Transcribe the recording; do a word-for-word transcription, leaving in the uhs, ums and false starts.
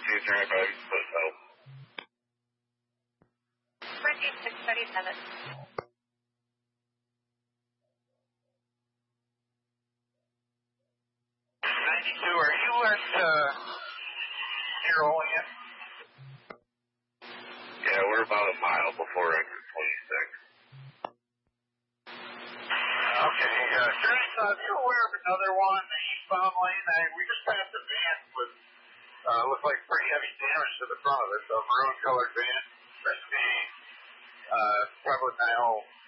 see a drive-by, but no. thirteen six thirty-seven. ninety-two, are you at, uh, near Olean? Yeah, we're about a mile before exit twenty-six. Okay, uh, Curtis, uh, you aware of another one, the eastbound lane? I, we just passed a van with, uh, looked like pretty heavy damage to the front of it, a maroon colored van. That's the, uh, probably now